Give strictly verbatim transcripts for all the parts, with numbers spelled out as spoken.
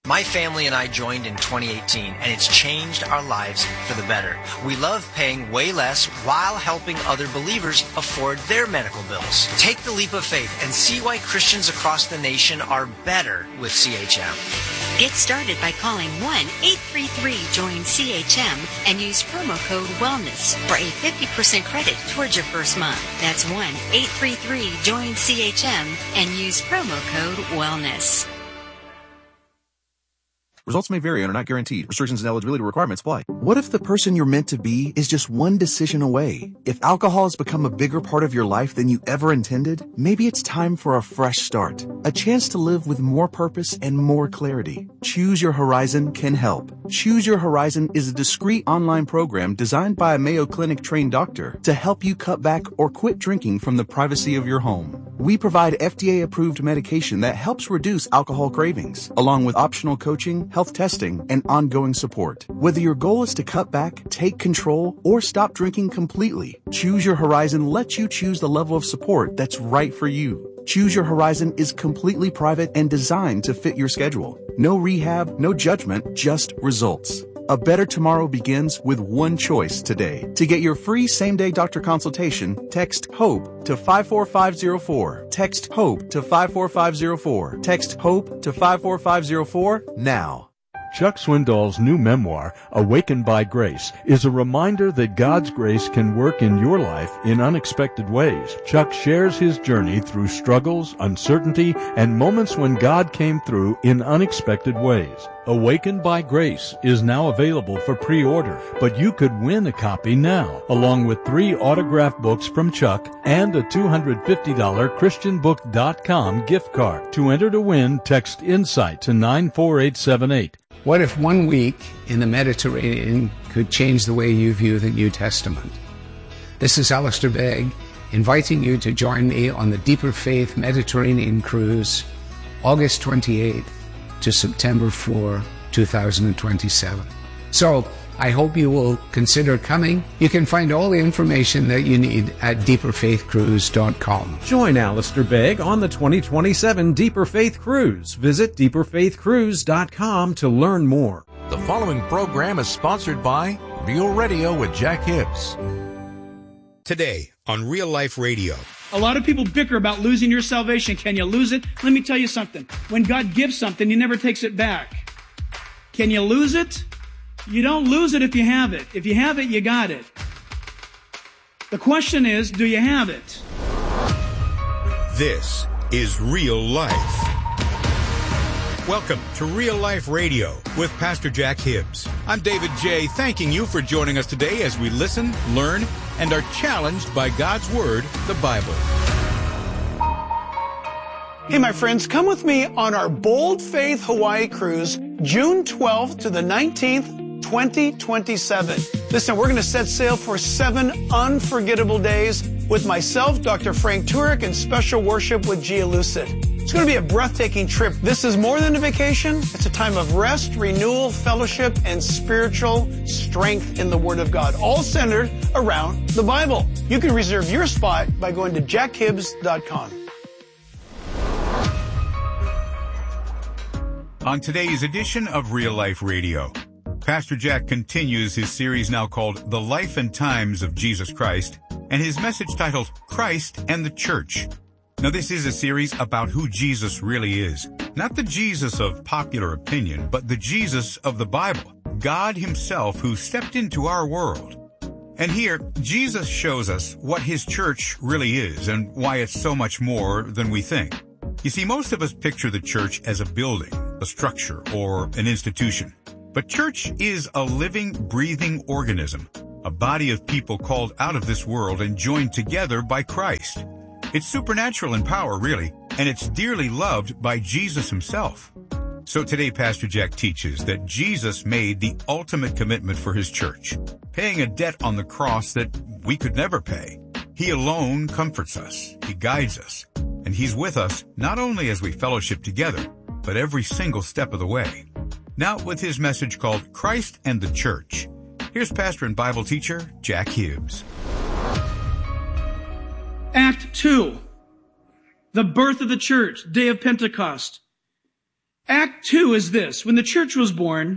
My family and I joined in twenty eighteen, and it's changed our lives for the better. We love paying way less while helping other believers afford their medical bills. Take the leap of faith and see why Christians across the nation are better with C H M. Get started by calling one eight three three join C H M and use promo code WELLNESS for a fifty percent credit towards your first month. That's one eight three three join C H M and use promo code WELLNESS. Results may vary and are not guaranteed. Restrictions and eligibility requirements apply. What if the person you're meant to be is just one decision away? If alcohol has become a bigger part of your life than you ever intended, maybe it's time for a fresh start. A chance to live with more purpose and more clarity. Choose Your Horizon can help. Choose Your Horizon is a discreet online program designed by a Mayo Clinic trained doctor to help you cut back or quit drinking from the privacy of your home. We provide F D A-approved medication that helps reduce alcohol cravings, along with optional coaching, health testing, and ongoing support. Whether your goal is to cut back, take control, or stop drinking completely, Choose Your Horizon lets you choose the level of support that's right for you. Choose Your Horizon is completely private and designed to fit your schedule. No rehab, no judgment, just results. A better tomorrow begins with one choice today. To get your free same-day doctor consultation, text HOPE to five four five zero four. Text HOPE to five four five zero four. Text HOPE to five four five zero four now. Chuck Swindoll's new memoir, Awakened by Grace, is a reminder that God's grace can work in your life in unexpected ways. Chuck shares his journey through struggles, uncertainty, and moments when God came through in unexpected ways. Awakened by Grace is now available for pre-order, but you could win a copy now, along with three autographed books from Chuck and a two hundred fifty dollars Christian book dot com gift card. To enter to win, text INSIGHT to nine four eight seven eight. What if one week in the Mediterranean could change the way you view the New Testament? This is Alistair Begg, inviting you to join me on the Deeper Faith Mediterranean Cruise, August twenty-eighth to September fourth, two thousand twenty-seven. So, I hope you will consider coming. You can find all the information that you need at deeper faith cruise dot com. Join Alistair Begg on the twenty twenty-seven Deeper Faith Cruise. Visit deeper faith cruise dot com to learn more. The following program is sponsored by Real Radio with Jack Hibbs. Today on Real Life Radio. A lot of people bicker about losing your salvation. Can you lose it? Let me tell you something. When God gives something, He never takes it back. Can you lose it? You don't lose it if you have it. If you have it, you got it. The question is, do you have it? This is Real Life. Welcome to Real Life Radio with Pastor Jack Hibbs. I'm David J., thanking you for joining us today as we listen, learn, and are challenged by God's Word, the Bible. Hey, my friends, come with me on our Bold Faith Hawaii cruise, June twelfth to the nineteenth, twenty twenty-seven. Listen, we're going to set sail for seven unforgettable days with myself, Doctor Frank Turek, and special worship with Gia Lucid. It's going to be a breathtaking trip. This is more than a vacation. It's a time of rest, renewal, fellowship, and spiritual strength in the Word of God, all centered around the Bible. You can reserve your spot by going to jack hibbs dot com. On today's edition of Real Life Radio, Pastor Jack continues his series now called The Life and Times of Jesus Christ, and his message titled Christ and the Church. Now, this is a series about who Jesus really is. Not the Jesus of popular opinion, but the Jesus of the Bible, God Himself who stepped into our world. And here, Jesus shows us what His church really is and why it's so much more than we think. You see, most of us picture the church as a building, a structure, or an institution. But church is a living, breathing organism, a body of people called out of this world and joined together by Christ. It's supernatural in power, really, and it's dearly loved by Jesus Himself. So today, Pastor Jack teaches that Jesus made the ultimate commitment for His church, paying a debt on the cross that we could never pay. He alone comforts us, He guides us, and He's with us not only as we fellowship together, but every single step of the way. Now, with his message called Christ and the Church, here's pastor and Bible teacher Jack Hibbs. Act two, the birth of the church, day of Pentecost. Act two is this. When the church was born,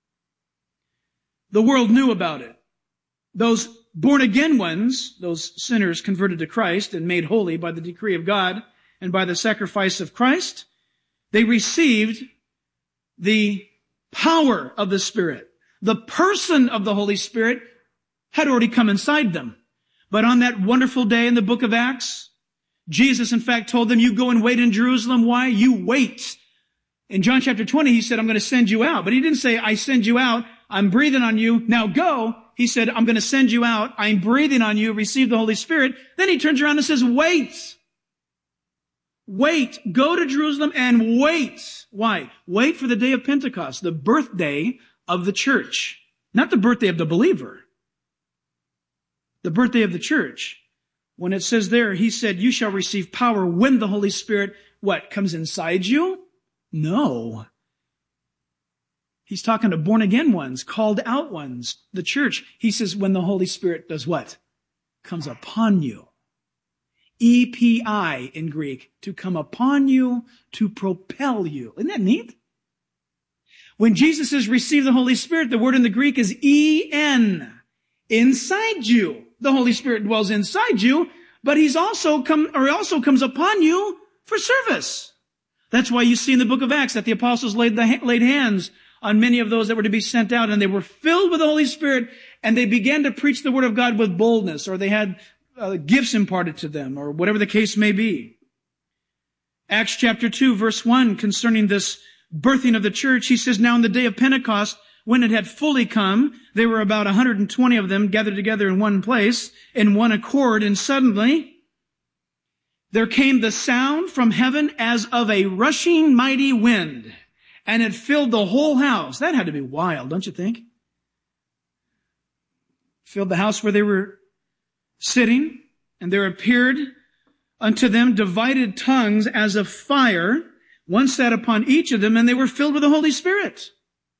the world knew about it. Those born-again ones, those sinners converted to Christ and made holy by the decree of God and by the sacrifice of Christ, they received the power of the Spirit. The person of the Holy Spirit had already come inside them. But on that wonderful day in the book of Acts, Jesus in fact told them, you go and wait in Jerusalem. Why? You wait. In John chapter twenty, he said, I'm going to send you out. But he didn't say, I send you out. I'm breathing on you. Now go. He said, I'm going to send you out. I'm breathing on you. Receive the Holy Spirit. Then he turns around and says, wait. Wait. Go to Jerusalem and wait. Why? Wait for the day of Pentecost, the birthday of the church. Not the birthday of the believer. The birthday of the church. When it says there, he said, you shall receive power when the Holy Spirit, what, comes inside you? No. He's talking to born-again ones, called out ones, the church. He says, when the Holy Spirit does what? Comes upon you. E P I in Greek, to come upon you, to propel you. Isn't that neat? When Jesus says receive the Holy Spirit, the word in the Greek is E N, inside you. The Holy Spirit dwells inside you, but he's also come, or he also comes upon you for service. That's why you see in the book of Acts that the apostles laid the, laid hands on many of those that were to be sent out, and they were filled with the Holy Spirit, and they began to preach the word of God with boldness, or they had uh, gifts imparted to them, or whatever the case may be. Acts chapter two, verse one, concerning this birthing of the church, he says, now in the day of Pentecost, when it had fully come, there were about one hundred twenty of them gathered together in one place, in one accord, and suddenly there came the sound from heaven as of a rushing mighty wind, and it filled the whole house. That had to be wild, don't you think? Filled the house where they were sitting, and there appeared unto them divided tongues as of fire. One sat upon each of them, and they were filled with the Holy Spirit.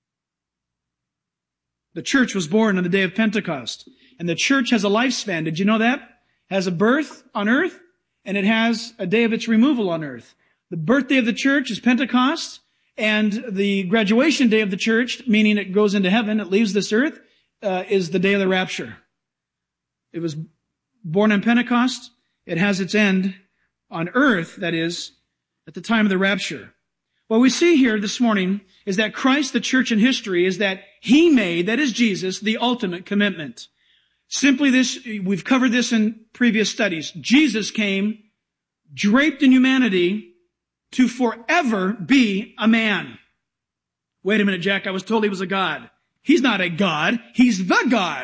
The church was born on the day of Pentecost. And the church has a lifespan. Did you know that? It has a birth on earth, and it has a day of its removal on earth. The birthday of the church is Pentecost, and the graduation day of the church, meaning it goes into heaven, it leaves this earth, uh, is the day of the rapture. It was born on Pentecost. It has its end on earth, that is, at the time of the rapture. What we see here this morning is that Christ, the church in history, is that he made, that is Jesus, the ultimate commitment. Simply this, we've covered this in previous studies. Jesus came draped in humanity to forever be a man. Wait a minute, Jack, I was told he was a God. He's not a God. He's the God.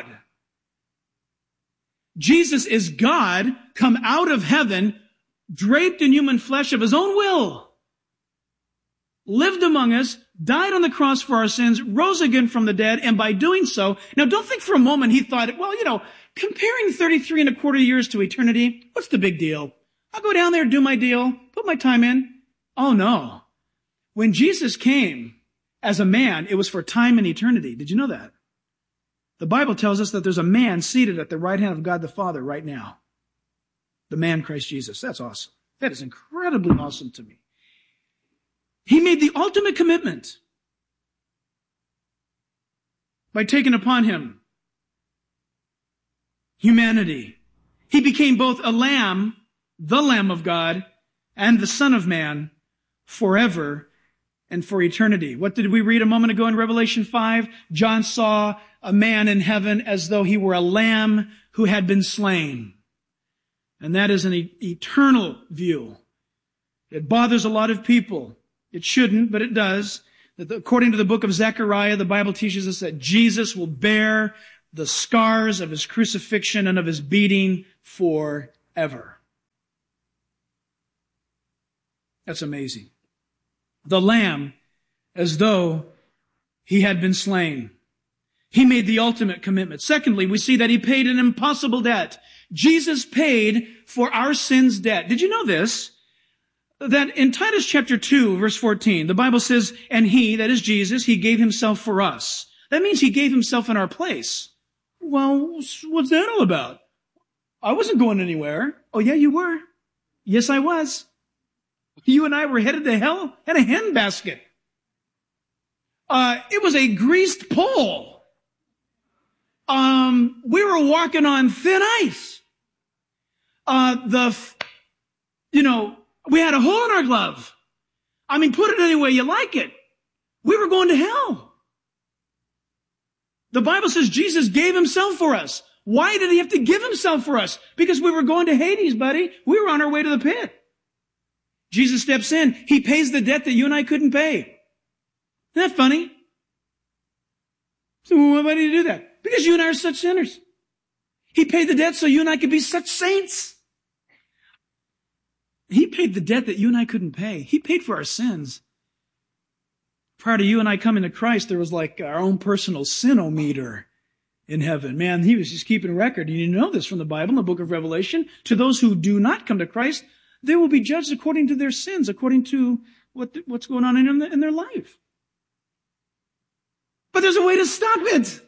Jesus is God come out of heaven, draped in human flesh of his own will, lived among us, died on the cross for our sins, rose again from the dead, and by doing so, now don't think for a moment he thought, well, you know, comparing thirty-three and a quarter years to eternity, what's the big deal? I'll go down there, do my deal, put my time in. Oh no. When Jesus came as a man, it was for time and eternity. Did you know that? The Bible tells us that there's a man seated at the right hand of God the Father right now. The man Christ Jesus. That's awesome. That is incredibly awesome to me. He made the ultimate commitment by taking upon him humanity. He became both a lamb, the Lamb of God, and the Son of Man forever and for eternity. What did we read a moment ago in Revelation five? John saw a man in heaven as though he were a lamb who had been slain. And that is an e- eternal view. It bothers a lot of people. It shouldn't, but it does. According to the book of Zechariah, the Bible teaches us that Jesus will bear the scars of his crucifixion and of his beating forever. That's amazing. The Lamb, as though he had been slain. He made the ultimate commitment. Secondly, we see that he paid an impossible debt. Jesus paid for our sins' debt. Did you know this? That in Titus chapter two, verse fourteen, the Bible says, and he, that is Jesus, he gave himself for us. That means he gave himself in our place. Well, what's that all about? I wasn't going anywhere. Oh yeah, you were. Yes, I was. You and I were headed to hell in a handbasket. Uh, it was a greased pole. Um, we were walking on thin ice. Uh, the, you know, we had a hole in our glove. I mean, put it any way you like it. We were going to hell. The Bible says Jesus gave himself for us. Why did he have to give himself for us? Because we were going to Hades, buddy. We were on our way to the pit. Jesus steps in. He pays the debt that you and I couldn't pay. Isn't that funny? So why did he do that? Because you and I are such sinners. He paid the debt so you and I could be such saints. He paid the debt that you and I couldn't pay. He paid for our sins. Prior to you and I coming to Christ, there was like our own personal sinometer in heaven. Man, he was just keeping a record. You know this from the Bible, in the book of Revelation. To those who do not come to Christ, they will be judged according to their sins, according to what, what's going on in, in their life. But there's a way to stop it.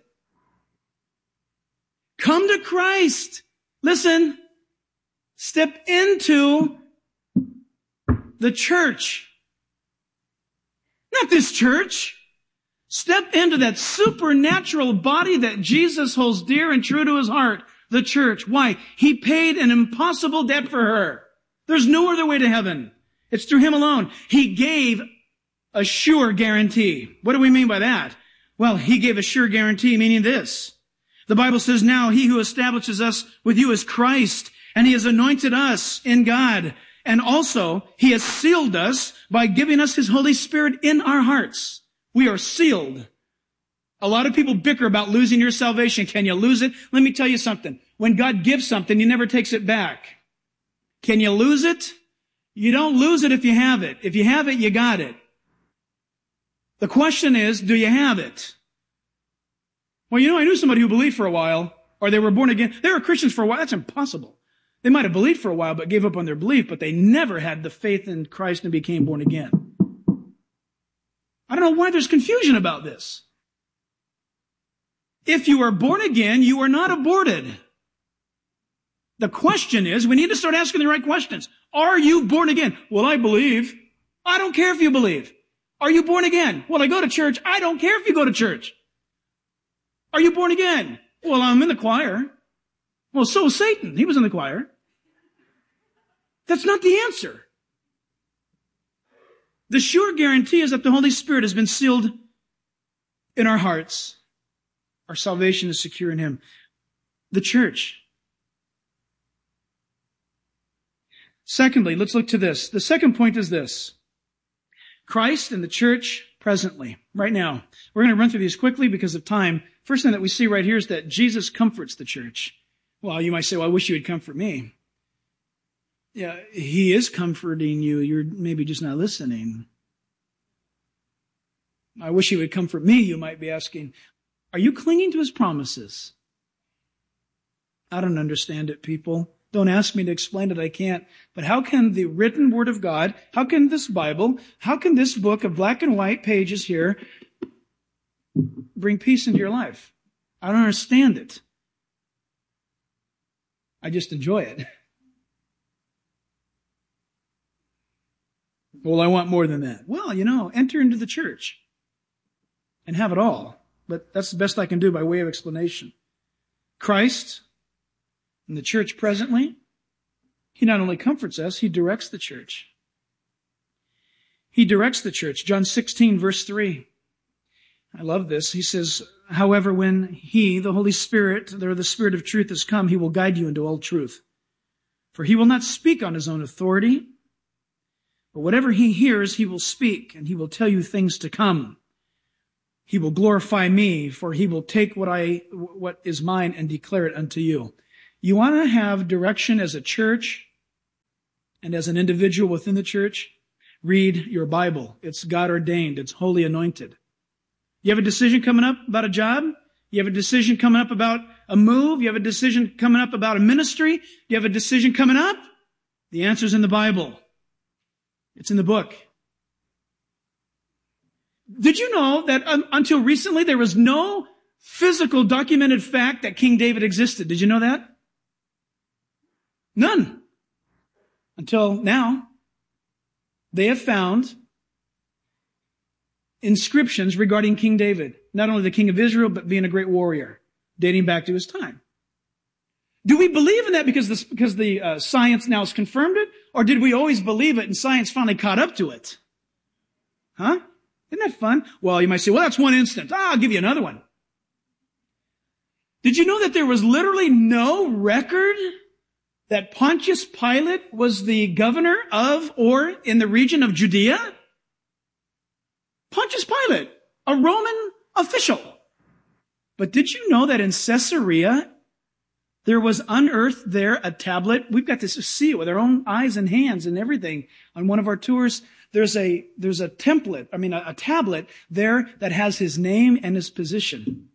Come to Christ. Listen. Step into the church. Not this church. Step into that supernatural body that Jesus holds dear and true to his heart, the church. Why? He paid an impossible debt for her. There's no other way to heaven. It's through him alone. He gave a sure guarantee. What do we mean by that? Well, he gave a sure guarantee, meaning this. The Bible says, now he who establishes us with you is Christ, and he has anointed us in God. And also, he has sealed us by giving us his Holy Spirit in our hearts. We are sealed. A lot of people bicker about losing your salvation. Can you lose it? Let me tell you something. When God gives something, he never takes it back. Can you lose it? You don't lose it if you have it. If you have it, you got it. The question is, do you have it? Well, you know, I knew somebody who believed for a while, or they were born again. They were Christians for a while. That's impossible. They might have believed for a while, but gave up on their belief, but they never had the faith in Christ and became born again. I don't know why there's confusion about this. If you are born again, you are not aborted. The question is, we need to start asking the right questions. Are you born again? Well, I believe. I don't care if you believe. Are you born again? Well, I go to church. I don't care if you go to church. Are you born again? Well, I'm in the choir. Well, so is Satan. He was in the choir. That's not the answer. The sure guarantee is that the Holy Spirit has been sealed in our hearts. Our salvation is secure in him. The church. Secondly, let's look to this. The second point is this. Christ and the church presently, right now. We're going to run through these quickly because of time. First thing that we see right here is that Jesus comforts the church. Well, you might say, well, I wish you would comfort me. Yeah, he is comforting you. You're maybe just not listening. I wish he would comfort me, you might be asking. Are you clinging to his promises? I don't understand it, people. Don't ask me to explain it, I can't. But how can the written word of God, how can this Bible, how can this book of black and white pages here bring peace into your life? I don't understand it. I just enjoy it. Well, I want more than that. Well, you know, enter into the church and have it all. But that's the best I can do by way of explanation. Christ and the church presently, he not only comforts us, he directs the church. He directs the church. John sixteen, verse three. I love this. He says, however, when he, the Holy Spirit, or the Spirit of truth has come, he will guide you into all truth. For he will not speak on his own authority, but whatever he hears, he will speak, and he will tell you things to come. He will glorify me, for he will take what I, what is mine and declare it unto you. You want to have direction as a church and as an individual within the church? Read your Bible. It's God ordained. It's holy anointed. You have a decision coming up about a job? You have a decision coming up about a move? You have a decision coming up about a ministry? You have a decision coming up? The answer's in the Bible. It's in the book. Did you know that um, until recently there was no physical documented fact that King David existed? Did you know that? None. Until now. They have found inscriptions regarding King David. Not only the king of Israel, but being a great warrior, dating back to his time. Do we believe in that because the, because the uh, science now has confirmed it? Or did we always believe it and science finally caught up to it? Huh? Isn't that fun? Well, you might say, well, that's one instance. Ah, I'll give you another one. Did you know that there was literally no record that Pontius Pilate was the governor of or in the region of Judea? Pontius Pilate, a Roman official. But did you know that in Caesarea, there was unearthed there a tablet? We've got to see it with our own eyes and hands and everything. On one of our tours, there's a, there's a template, I mean a, a tablet there that has his name and his position.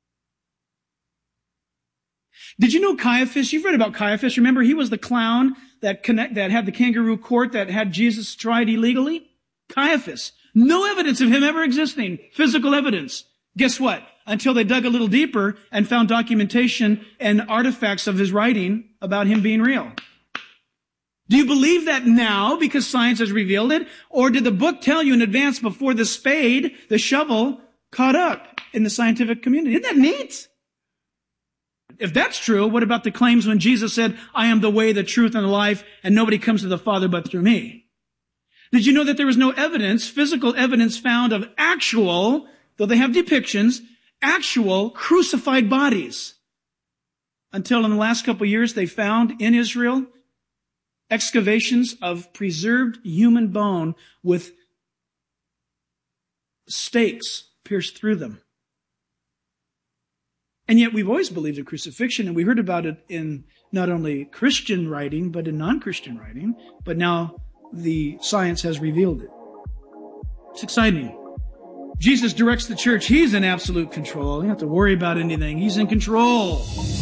Did you know Caiaphas? You've read about Caiaphas. Remember, he was the clown that connect, that had the kangaroo court that had Jesus tried illegally? Caiaphas. No evidence of him ever existing. Physical evidence. Guess what? Until they dug a little deeper and found documentation and artifacts of his writing about him being real. Do you believe that now because science has revealed it? Or did the book tell you in advance before the spade, the shovel, caught up in the scientific community? Isn't that neat? If that's true, what about the claims when Jesus said, I am the way, the truth, and the life, and nobody comes to the Father but through me? Did you know that there was no evidence, physical evidence found of actual, though they have depictions, actual crucified bodies? Until in the last couple of years, they found in Israel excavations of preserved human bone with stakes pierced through them. And yet we've always believed in crucifixion, and we heard about it in not only Christian writing, but in non-Christian writing. But now the science has revealed it. It's exciting. Jesus directs the church. He's in absolute control. You don't have to worry about anything. He's in control.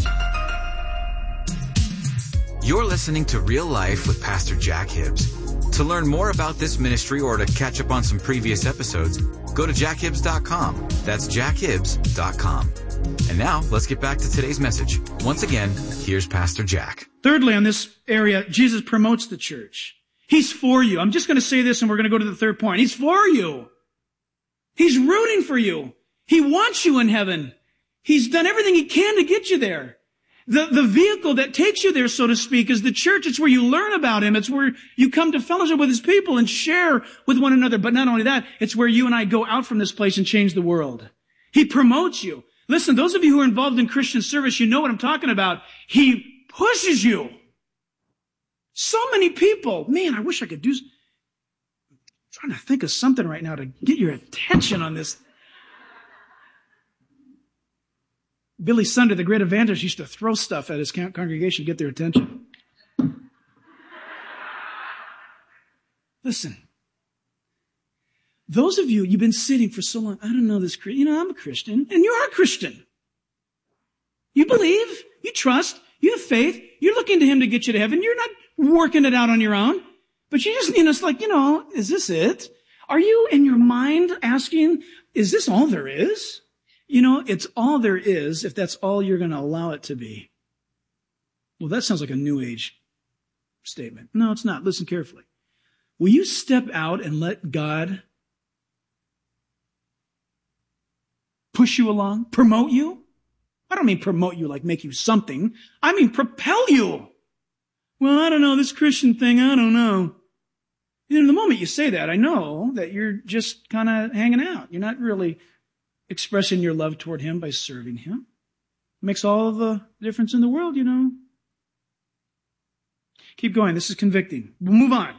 You're listening to Real Life with Pastor Jack Hibbs. To learn more about this ministry or to catch up on some previous episodes, go to jack hibbs dot com. That's jack hibbs dot com. And now, let's get back to today's message. Once again, here's Pastor Jack. Thirdly, on this area, Jesus promotes the church. He's for you. I'm just going to say this and we're going to go to the third point. He's for you. He's rooting for you. He wants you in heaven. He's done everything he can to get you there. The, the vehicle that takes you there, so to speak, is the church. It's where you learn about him. It's where you come to fellowship with his people and share with one another. But not only that, it's where you and I go out from this place and change the world. He promotes you. Listen, those of you who are involved in Christian service, you know what I'm talking about. He pushes you. So many people. Man, I wish I could do... I'm trying to think of something right now to get your attention on this. Billy Sunday, the great evangelist, used to throw stuff at his congregation to get their attention. Listen. Those of you, you've been sitting for so long, I don't know this, you know, I'm a Christian, and you are a Christian. You believe, you trust, you have faith, you're looking to him to get you to heaven, you're not working it out on your own, but you just, you know, it's like, you know, is this it? Are you in your mind asking, is this all there is? You know, it's all there is if that's all you're going to allow it to be. Well, that sounds like a New Age statement. No, it's not. Listen carefully. Will you step out and let God push you along, promote you? I don't mean promote you like make you something. I mean propel you. Well, I don't know, this Christian thing, I don't know. You know, the moment you say that, I know that you're just kind of hanging out. You're not really expressing your love toward him by serving him. It makes all the difference in the world, you know. Keep going. This is convicting. We'll move on.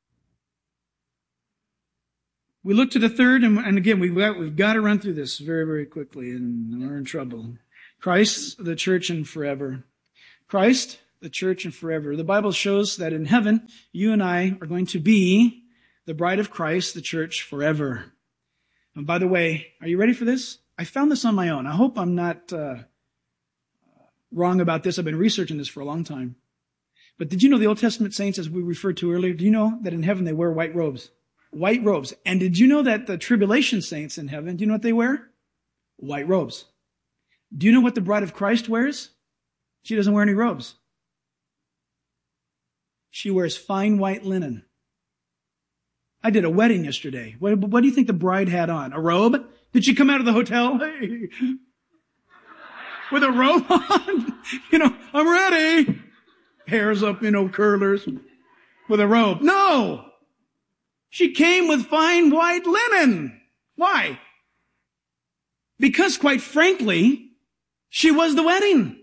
We look to the third, and, and again, we've got, we've got to run through this very, very quickly, and we're in trouble. Christ, the church, and forever. Christ, the church, and forever. The Bible shows that in heaven, you and I are going to be the bride of Christ, the church, forever. And by the way, are you ready for this? I found this on my own. I hope I'm not uh, wrong about this. I've been researching this for a long time. But did you know the Old Testament saints, as we referred to earlier, do you know that in heaven they wear white robes? White robes. And did you know that the tribulation saints in heaven, do you know what they wear? White robes. Do you know what the bride of Christ wears? She doesn't wear any robes. She wears fine white linen. I did a wedding yesterday. What, what do you think the bride had on? A robe? Did she come out of the hotel? Hey, with a robe on? You know, I'm ready. Hair's up, you know, curlers. With a robe. No! She came with fine white linen. Why? Because, quite frankly, she was the wedding.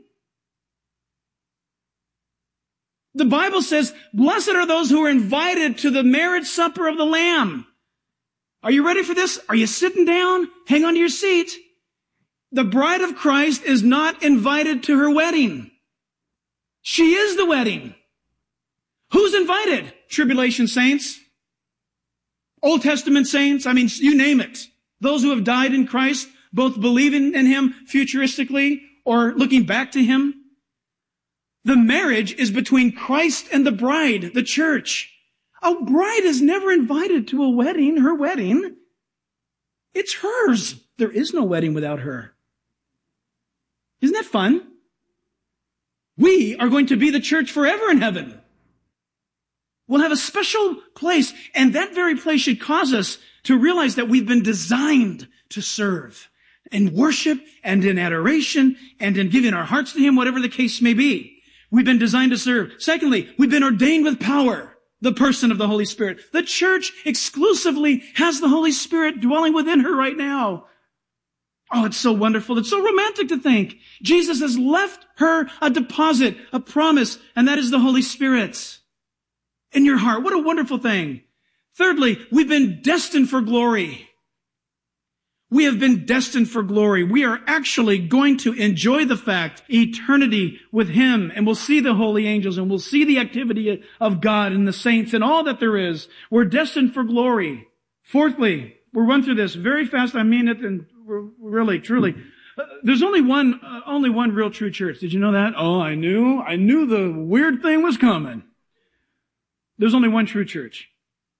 The Bible says, blessed are those who are invited to the marriage supper of the Lamb. Are you ready for this? Are you sitting down? Hang on to your seat. The bride of Christ is not invited to her wedding. She is the wedding. Who's invited? Tribulation saints? Old Testament saints? I mean, you name it. Those who have died in Christ, both believing in Him futuristically or looking back to Him. The marriage is between Christ and the bride, the church. A bride is never invited to a wedding, her wedding. It's hers. There is no wedding without her. Isn't that fun? We are going to be the church forever in heaven. We'll have a special place, and that very place should cause us to realize that we've been designed to serve in worship and in adoration and in giving our hearts to Him, whatever the case may be. We've been designed to serve. Secondly, we've been ordained with power, the person of the Holy Spirit. The church exclusively has the Holy Spirit dwelling within her right now. Oh, it's so wonderful. It's so romantic to think. Jesus has left her a deposit, a promise, and that is the Holy Spirit in your heart. What a wonderful thing. Thirdly, we've been destined for glory. We have been destined for glory. We are actually going to enjoy the fact, eternity with Him, and we'll see the holy angels, and we'll see the activity of God and the saints and all that there is. We're destined for glory. Fourthly, we'll run through this very fast. I mean it, and really, truly. There's only one, uh, only one real true church. Did you know that? Oh, I knew. I knew the weird thing was coming. There's only one true church.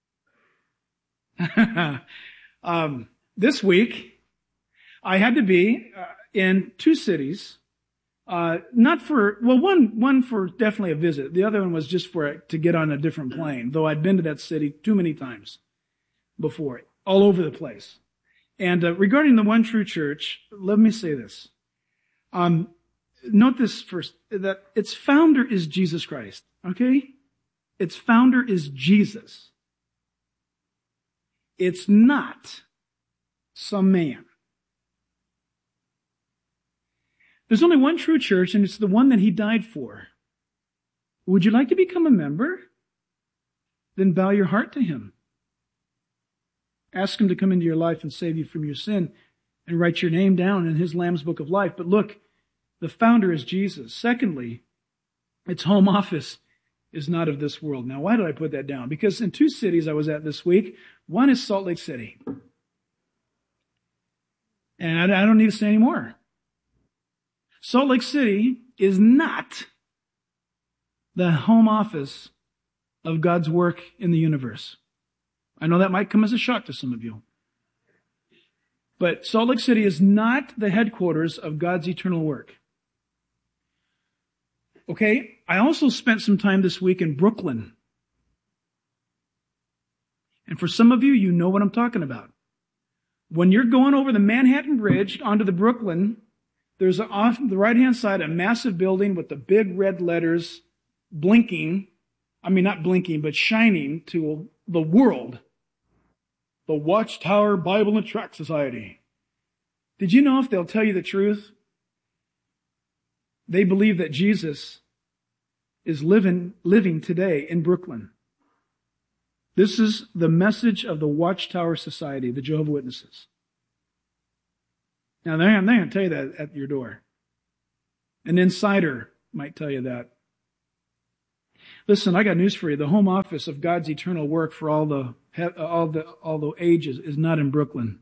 um, This week, I had to be uh, in two cities, uh, not for, well, one, one for definitely a visit. The other one was just for, to get on a different plane, though I'd been to that city too many times before, all over the place. And uh, regarding the one true church, let me say this. Um, note this first, that its founder is Jesus Christ, okay? Its founder is Jesus. It's not some man. There's only one true church, and it's the one that He died for. Would you like to become a member? Then bow your heart to Him. Ask Him to come into your life and save you from your sin and write your name down in His Lamb's Book of Life. But look, the founder is Jesus. Secondly, its home office is not of this world. Now, why did I put that down? Because in two cities I was at this week, one is Salt Lake City. And I don't need to say any more. Salt Lake City is not the home office of God's work in the universe. I know that might come as a shock to some of you. But Salt Lake City is not the headquarters of God's eternal work. Okay? I also spent some time this week in Brooklyn. And for some of you, you know what I'm talking about. When you're going over the Manhattan Bridge onto the Brooklyn, there's a, off the right-hand side a massive building with the big red letters blinking, I mean not blinking, but shining to the world. The Watchtower Bible and Tract Society. Did you know if they'll tell you the truth? They believe that Jesus is living, living today in Brooklyn. This is the message of the Watchtower Society, the Jehovah's Witnesses. Now, they're, they're going to tell you that at your door. An insider might tell you that. Listen, I got news for you. The home office of God's eternal work for all the all the all the ages is not in Brooklyn.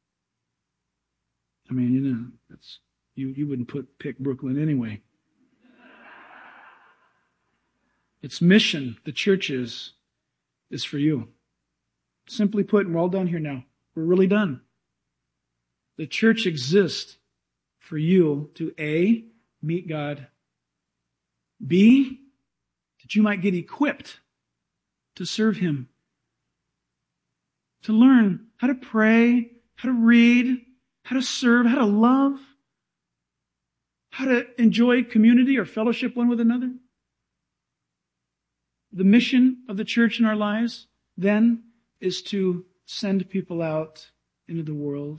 I mean, you know, that's you you wouldn't put pick Brooklyn anyway. Its mission, the churches, is for you. Simply put, and we're all done here now. We're really done. The church exists for you to A, meet God, B, that you might get equipped to serve Him. to learn how to pray, how to read, how to serve, how to love, how to enjoy community or fellowship one with another. The mission of the church in our lives, then, is to send people out into the world.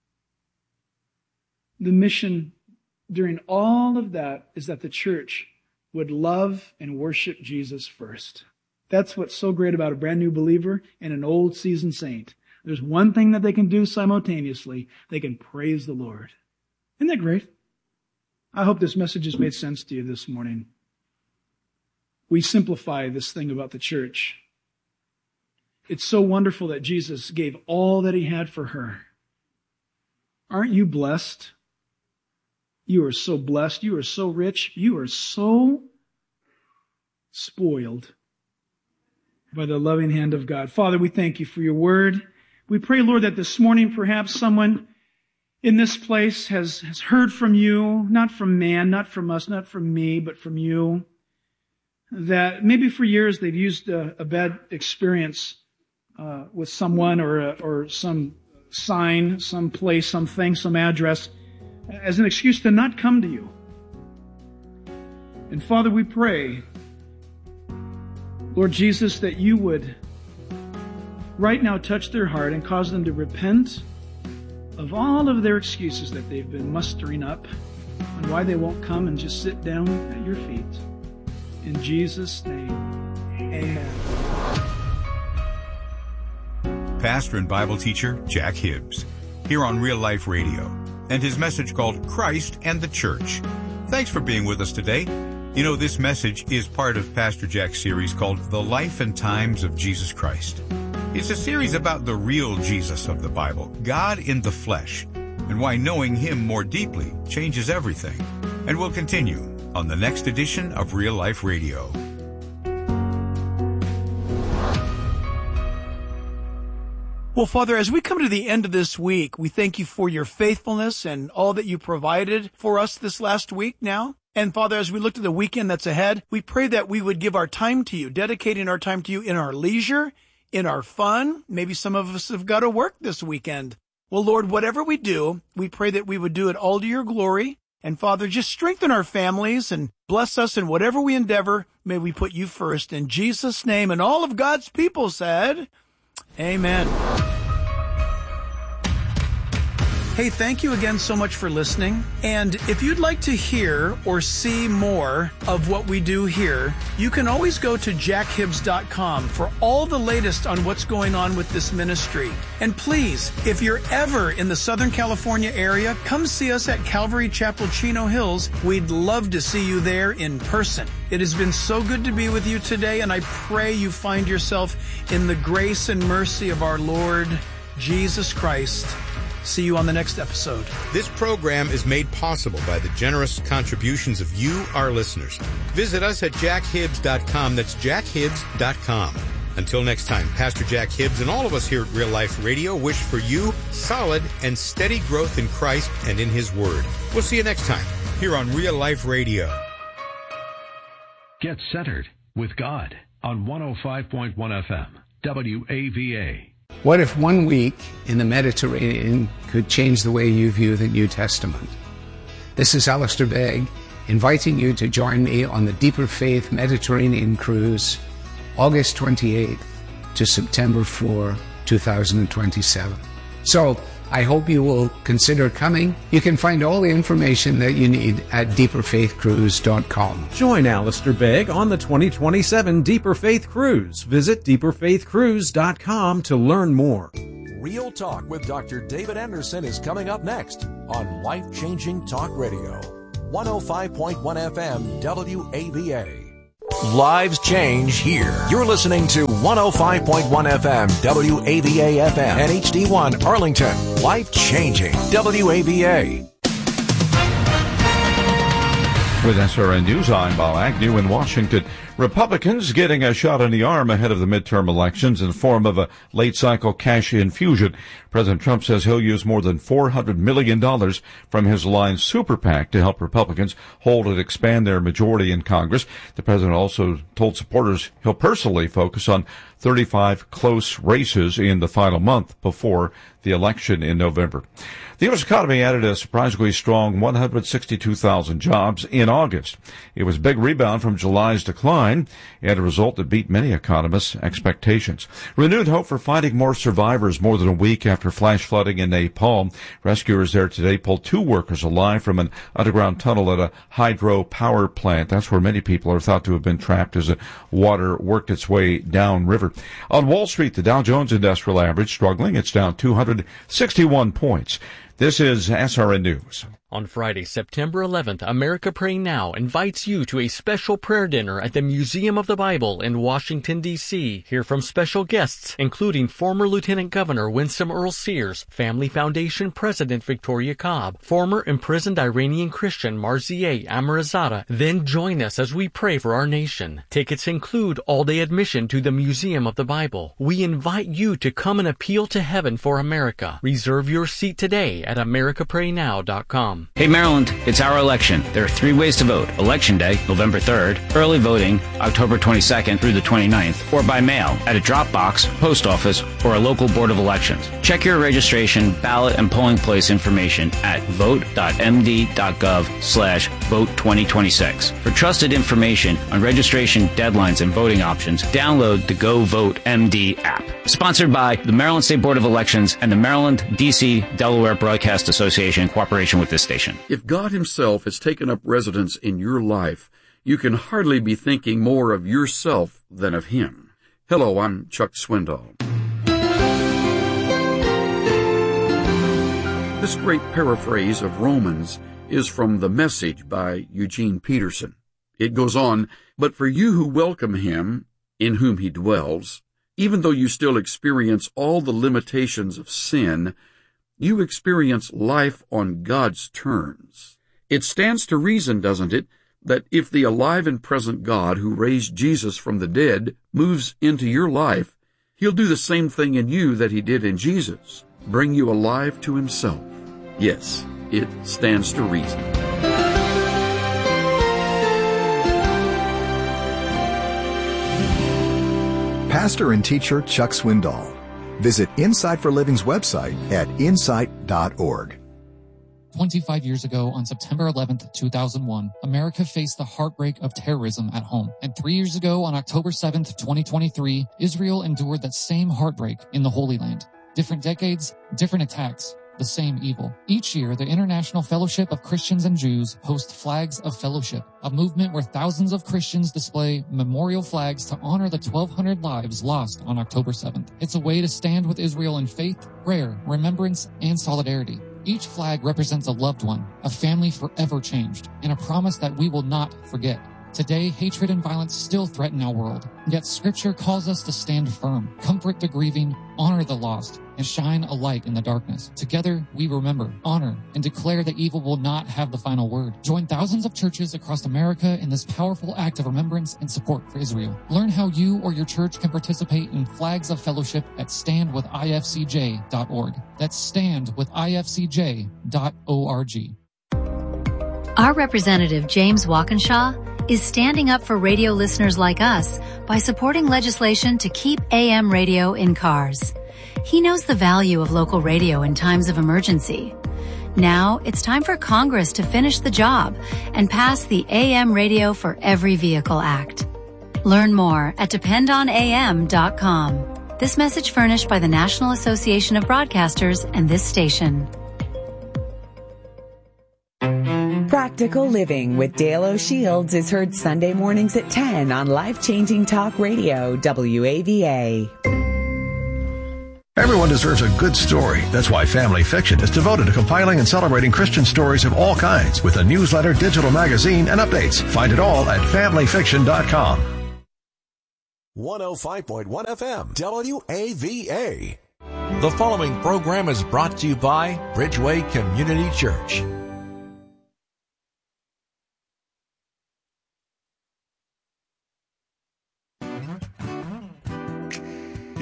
The mission during all of that is that the church would love and worship Jesus first. That's what's so great about a brand new believer and an old seasoned saint. There's one thing that they can do simultaneously. They can praise the Lord. Isn't that great? I hope this message has made sense to you this morning. We simplify this thing about the church. It's so wonderful that Jesus gave all that he had for her. Aren't you blessed? You are so blessed. You are so rich. You are so spoiled by the loving hand of God. Father, we thank you for your word. We pray, Lord, that this morning perhaps someone in this place has, has heard from you, not from man, not from us, not from me, but from you. That maybe for years they've used a, a bad experience uh, with someone or a, or some sign, some place, something, some address as an excuse to not come to you. And Father, we pray, Lord Jesus, that you would right now touch their heart and cause them to repent of all of their excuses that they've been mustering up and why they won't come and just sit down at your feet. In Jesus' name, amen. Pastor and Bible teacher Jack Hibbs, here on Real Life Radio, and his message called Christ and the Church. Thanks for being with us today. You know, this message is part of Pastor Jack's series called The Life and Times of Jesus Christ. It's a series about the real Jesus of the Bible, God in the flesh, and why knowing him more deeply changes everything. And we'll continue on the next edition of Real Life Radio. Well, Father, as we come to the end of this week, we thank you for your faithfulness and all that you provided for us this last week now. And Father, as we look to the weekend that's ahead, we pray that we would give our time to you, dedicating our time to you in our leisure, in our fun. Maybe some of us have got to work this weekend. Well, Lord, whatever we do, we pray that we would do it all to your glory. And Father, just strengthen our families and bless us in whatever we endeavor. May we put you first in Jesus' name. And all of God's people said, amen. Hey, thank you again so much for listening. And if you'd like to hear or see more of what we do here, you can always go to jack hibbs dot com for all the latest on what's going on with this ministry. And please, if you're ever in the Southern California area, come see us at Calvary Chapel, Chino Hills. We'd love to see you there in person. It has been so good to be with you today, and I pray you find yourself in the grace and mercy of our Lord Jesus Christ. See you on the next episode. This program is made possible by the generous contributions of you, our listeners. Visit us at jack hibbs dot com. That's jack hibbs dot com. Until next time, Pastor Jack Hibbs and all of us here at Real Life Radio wish for you solid and steady growth in Christ and in His Word. We'll see you next time here on Real Life Radio. Get centered with God on one oh five point one F M, W A V A. What if one week in the Mediterranean could change the way you view the New Testament? This is Alistair Begg, inviting you to join me on the Deeper Faith Mediterranean Cruise, August twenty-eighth to September fourth, two thousand twenty-seven. So, I hope you will consider coming. You can find all the information that you need at deeper faith cruise dot com. Join Alistair Begg on the twenty twenty-seven Deeper Faith Cruise. Visit deeper faith cruise dot com to learn more. Real Talk with Doctor David Anderson is coming up next on Life Changing Talk Radio, one oh five point one F M, W A V A. Lives change here. You're listening to one oh five point one F M, W A V A F M, and H D one Arlington. Life changing, W A V A. With S R N News, I'm Bob Agnew in Washington. Republicans getting a shot in the arm ahead of the midterm elections in the form of a late-cycle cash infusion. President Trump says he'll use more than four hundred million dollars from his Alliance Super PAC to help Republicans hold and expand their majority in Congress. The president also told supporters he'll personally focus on thirty-five close races in the final month before the election in November. The U S economy added a surprisingly strong one hundred sixty-two thousand jobs in August. It was a big rebound from July's decline and a result that beat many economists' expectations. Renewed hope for finding more survivors more than a week after flash flooding in Nepal. Rescuers there today pulled two workers alive from an underground tunnel at a hydro power plant. That's where many people are thought to have been trapped as the water worked its way downriver. On Wall Street, the Dow Jones Industrial Average struggling. It's down two hundred sixty-one points. This is S R N News. On Friday, September eleventh, America Pray Now invites you to a special prayer dinner at the Museum of the Bible in Washington, D C Hear from special guests, including former Lieutenant Governor Winsome Earl Sears, Family Foundation President Victoria Cobb, former imprisoned Iranian Christian Marzieh Amirzadeh. Then join us as we pray for our nation. Tickets include all-day admission to the Museum of the Bible. We invite you to come and appeal to heaven for America. Reserve your seat today at america pray now dot com. Hey Maryland, it's our election. There are three ways to vote. Election Day, November third, early voting, October twenty-second through the twenty-ninth, or by mail at a drop box, post office, or a local board of elections. Check your registration, ballot, and polling place information at vote dot m d dot gov slash vote twenty twenty-six. For trusted information on registration, deadlines, and voting options, download the Go Vote M D app. Sponsored by the Maryland State Board of Elections and the Maryland, D C, Delaware Broadcast Association in cooperation with this station. If God himself has taken up residence in your life, you can hardly be thinking more of yourself than of him. Hello, I'm Chuck Swindoll. This great paraphrase of Romans is from The Message by Eugene Peterson. It goes on, "But for you who welcome him, in whom he dwells, even though you still experience all the limitations of sin, you experience life on God's terms. It stands to reason, doesn't it, that if the alive and present God who raised Jesus from the dead moves into your life, he'll do the same thing in you that he did in Jesus, bring you alive to himself. Yes, it stands to reason." Pastor and teacher Chuck Swindoll. Visit Insight for Living's website at insight dot org. twenty-five years ago, on September eleventh, two thousand one, America faced the heartbreak of terrorism at home. And three years ago, on October seventh, twenty twenty-three, Israel endured that same heartbreak in the Holy Land. Different decades, different attacks, the same evil. Each year, the International Fellowship of Christians and Jews hosts Flags of Fellowship, a movement where thousands of Christians display memorial flags to honor the twelve hundred lives lost on October seventh. It's a way to stand with Israel in faith, prayer, remembrance, and solidarity. Each flag represents a loved one, a family forever changed, and a promise that we will not forget. Today, hatred and violence still threaten our world, yet Scripture calls us to stand firm, comfort the grieving, honor the lost, and shine a light in the darkness. Together, we remember, honor, and declare that evil will not have the final word. Join thousands of churches across America in this powerful act of remembrance and support for Israel. Learn how you or your church can participate in Flags of Fellowship at stand with I F C J dot org. That's stand with I F C J dot org. Our representative, James Walkinshaw, is standing up for radio listeners like us by supporting legislation to keep A M radio in cars. He knows the value of local radio in times of emergency. Now it's time for Congress to finish the job and pass the A M Radio for Every Vehicle Act. Learn more at depend on A M dot com. This message furnished by the National Association of Broadcasters and this station. Practical Living with Dale O'Shields is heard Sunday mornings at ten on Life-Changing Talk Radio, W A V A. Everyone deserves a good story. That's why Family Fiction is devoted to compiling and celebrating Christian stories of all kinds with a newsletter, digital magazine, and updates. Find it all at family fiction dot com. one oh five point one F M, W A V A. The following program is brought to you by Bridgeway Community Church.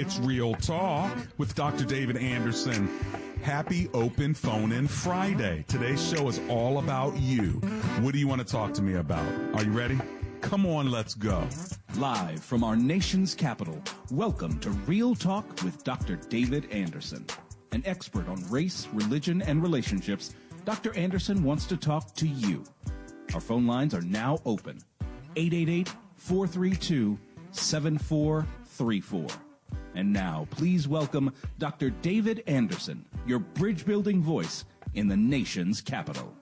It's Real Talk with Doctor David Anderson. Happy Open Phone-In Friday. Today's show is all about you. What do you want to talk to me about? Are you ready? Come on, let's go. Live from our nation's capital, welcome to Real Talk with Doctor David Anderson. An expert on race, religion, and relationships, Doctor Anderson wants to talk to you. Our phone lines are now open. eight eight eight, four three two, seven four three four. And now, please welcome Doctor David Anderson, your bridge-building voice in the nation's capital.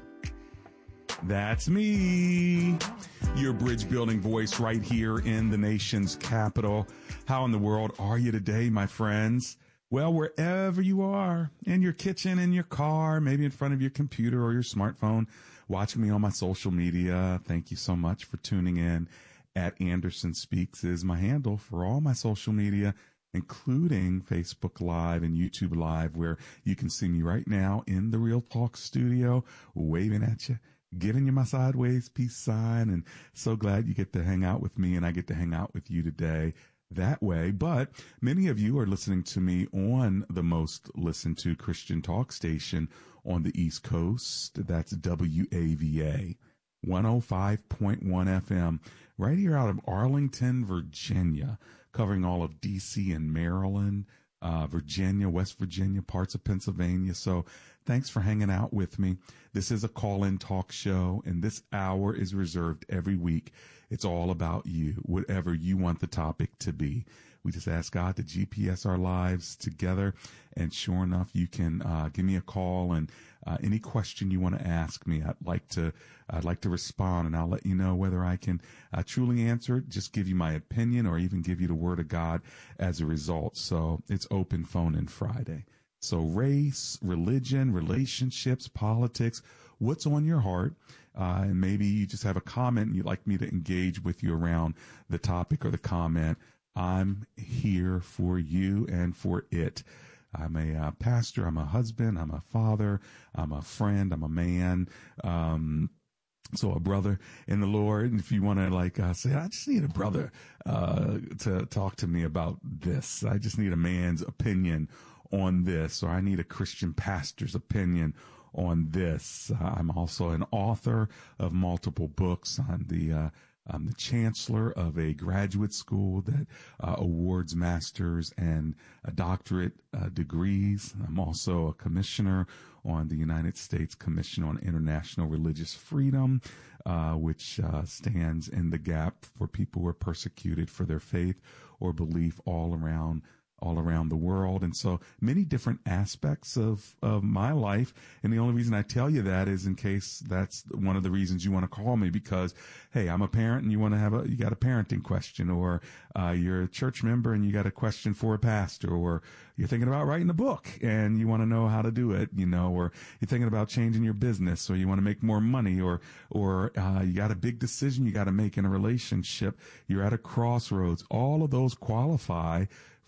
That's me, your bridge-building voice right here in the nation's capital. How in the world are you today, my friends? Well, wherever you are, in your kitchen, in your car, maybe in front of your computer or your smartphone, watching me on my social media, thank you so much for tuning in. At Anderson Speaks is my handle for all my social media, including Facebook Live and YouTube Live, where you can see me right now in the Real Talk studio, waving at you, giving you my sideways peace sign, and so glad you get to hang out with me and I get to hang out with you today that way. But many of you are listening to me on the most listened to Christian talk station on the East Coast. That's W A V A. one oh five point one F M, right here out of Arlington, Virginia, covering all of D C and Maryland, uh, Virginia, West Virginia, parts of Pennsylvania. So thanks for hanging out with me. This is a call-in talk show, and this hour is reserved every week. It's all about you, whatever you want the topic to be. We just ask God to G P S our lives together, and sure enough, you can uh, give me a call, and uh, any question you want to ask me, I'd like to, I'd like to respond, and I'll let you know whether I can uh, truly answer it, just give you my opinion, or even give you the Word of God as a result. So it's Open Phone-In Friday. So race, religion, relationships, politics, what's on your heart? Uh, and maybe you just have a comment and you'd like me to engage with you around the topic or the comment. I'm here for you and for it. I'm a uh, pastor. I'm a husband. I'm a father. I'm a friend. I'm a man. Um, so a brother in the Lord. And if you want to like uh, say, I just need a brother uh, to talk to me about this. I just need a man's opinion on this, or I need a Christian pastor's opinion on this. Uh, I'm also an author of multiple books. I'm the uh, I'm the chancellor of a graduate school that uh, awards master's and uh, doctorate uh, degrees. I'm also a commissioner on the United States Commission on International Religious Freedom, uh, which uh, stands in the gap for people who are persecuted for their faith or belief all around all around the world. And so many different aspects of, of my life. And the only reason I tell you that is in case that's one of the reasons you want to call me, because, hey, I'm a parent and you want to have a, you got a parenting question, or uh, you're a church member and you got a question for a pastor, or you're thinking about writing a book and you want to know how to do it, you know, or you're thinking about changing your business, or you want to make more money, or, or uh, you got a big decision you got to make in a relationship. You're at a crossroads. All of those qualify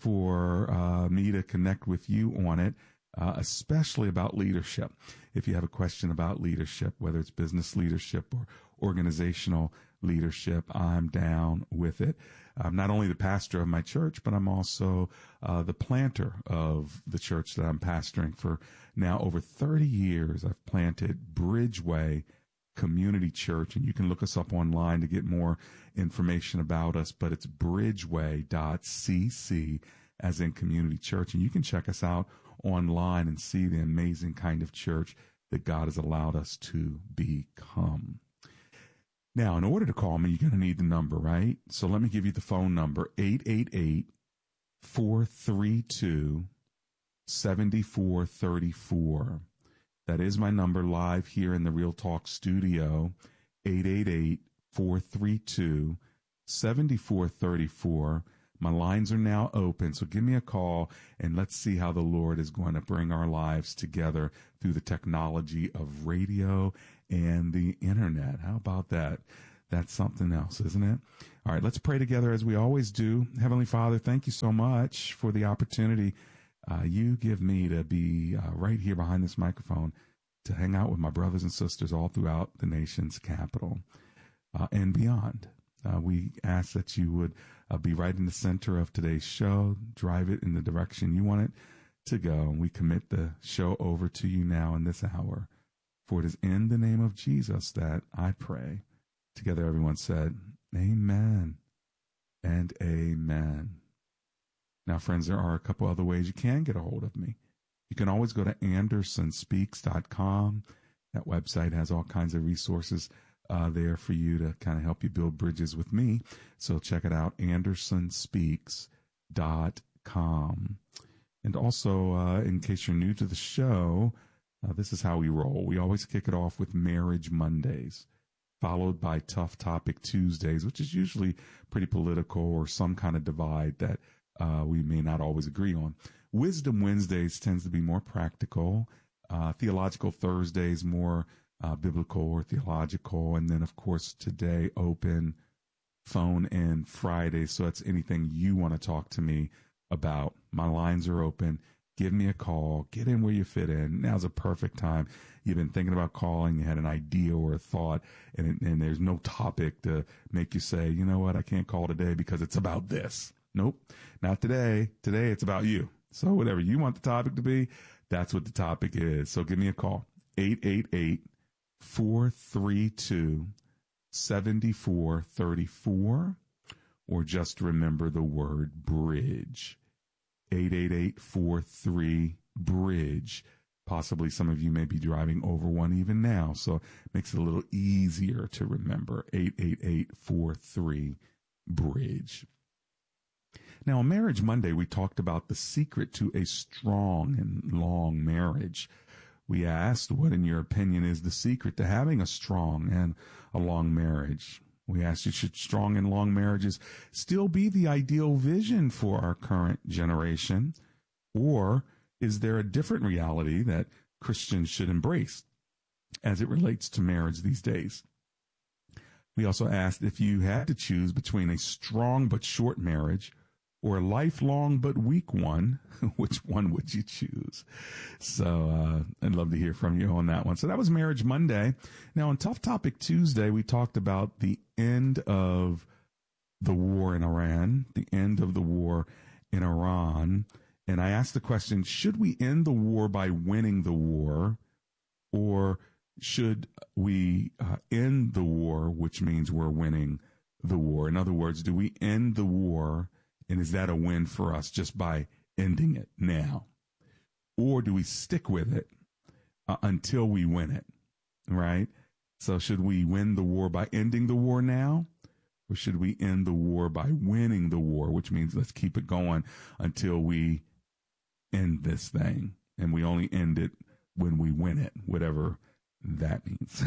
for uh, me to connect with you on it, uh, especially about leadership. If you have a question about leadership, whether it's business leadership or organizational leadership, I'm down with it. I'm not only the pastor of my church, but I'm also uh, the planter of the church that I'm pastoring for now over thirty years. I've planted Bridgeway Community Church, and you can look us up online to get more information about us, but it's bridgeway dot c c, as in community church. And you can check us out online and see the amazing kind of church that God has allowed us to become. Now, in order to call me, you're going to need the number, right? So let me give you the phone number, eight eight eight, four three two, seven four three four. That is my number live here in the Real Talk studio, eight eight eight, four three two, seven four three four. My lines are now open, so give me a call and let's see how the Lord is going to bring our lives together through the technology of radio and the internet. How about that? That's something else, isn't it? All right, let's pray together as we always do. Heavenly Father, thank you so much for the opportunity uh, you give me to be uh, right here behind this microphone, to hang out with my brothers and sisters all throughout the nation's capital uh, and beyond. Uh, we ask that you would uh, be right in the center of today's show, drive it in the direction you want it to go. And we commit the show over to you now in this hour. For it is in the name of Jesus that I pray. Together, everyone said, amen and amen. Now, friends, there are a couple other ways you can get a hold of me. You can always go to anderson speaks dot com. That website has all kinds of resources uh, there for you to kind of help you build bridges with me. So check it out, anderson speaks dot com. And also, uh, in case you're new to the show, uh, this is how we roll. We always kick it off with Marriage Mondays, followed by Tough Topic Tuesdays, which is usually pretty political or some kind of divide that uh, we may not always agree on. Wisdom Wednesdays tends to be more practical. Uh, Theological Thursdays, more uh, biblical or theological. And then, of course, today, open phone and Friday. So that's anything you want to talk to me about. My lines are open. Give me a call. Get in where you fit in. Now's a perfect time. You've been thinking about calling. You had an idea or a thought, and, it, and there's no topic to make you say, you know what, I can't call today because it's about this. Nope, not today. Today it's about you. So whatever you want the topic to be, that's what the topic is. So give me a call, eight eight eight, four three two, seven four three four, or just remember the word bridge, eight eight eight, four three, bridge. Possibly some of you may be driving over one even now, so it makes it a little easier to remember, eight eight eight, four three, bridge. Now, on Marriage Monday, we talked about the secret to a strong and long marriage. We asked, what, in your opinion, is the secret to having a strong and a long marriage? We asked you, should strong and long marriages still be the ideal vision for our current generation? Or is there a different reality that Christians should embrace as it relates to marriage these days? We also asked, if you had to choose between a strong but short marriage or a lifelong but weak one, which one would you choose? So uh, I'd love to hear from you on that one. So that was Marriage Monday. Now, on Tough Topic Tuesday, we talked about the end of the war in Iran, the end of the war in Iran. And I asked the question, should we end the war by winning the war, or should we uh, end the war, which means we're winning the war? In other words, do we end the war, and is that a win for us just by ending it now? Or do we stick with it uh, until we win it, right? So should we win the war by ending the war now? Or should we end the war by winning the war, which means let's keep it going until we end this thing, and we only end it when we win it, whatever that means.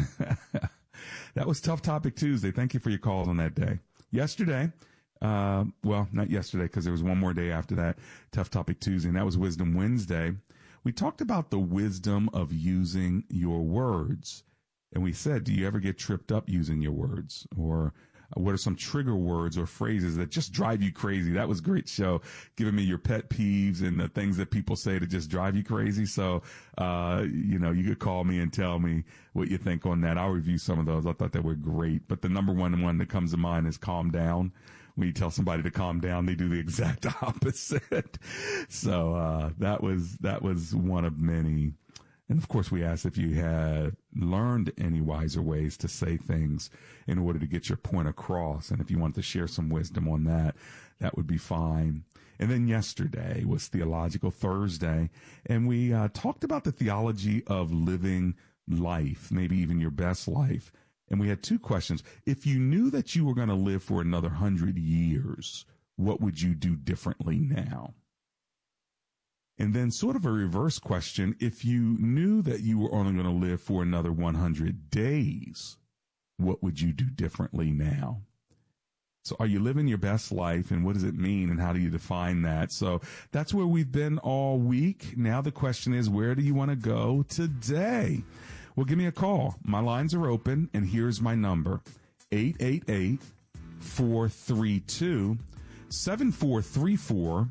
That was Tough Topic Tuesday. Thank you for your calls on that day. Yesterday, Uh, well, not yesterday, because there was one more day after that, Tough Topic Tuesday, and that was Wisdom Wednesday. We talked about the wisdom of using your words. And we said, do you ever get tripped up using your words? Or uh, what are some trigger words or phrases that just drive you crazy? That was a great show, giving me your pet peeves and the things that people say to just drive you crazy. So, uh, you know, you could call me and tell me what you think on that. I'll review some of those. I thought they were great. But the number one one that comes to mind is calm down. When you tell somebody to calm down, they do the exact opposite. So uh, that was that was one of many. And, of course, we asked if you had learned any wiser ways to say things in order to get your point across. And if you wanted to share some wisdom on that, that would be fine. And then yesterday was Theological Thursday, and we uh, talked about the theology of living life, maybe even your best life. And we had two questions. If you knew that you were going to live for another hundred years, what would you do differently now? And then sort of a reverse question. If you knew that you were only going to live for another one hundred days, what would you do differently now? So are you living your best life, and what does it mean, and how do you define that? So that's where we've been all week. Now the question is, where do you want to go today? Well, give me a call. My lines are open, and here's my number, eight eight eight, four three two, seven four three four,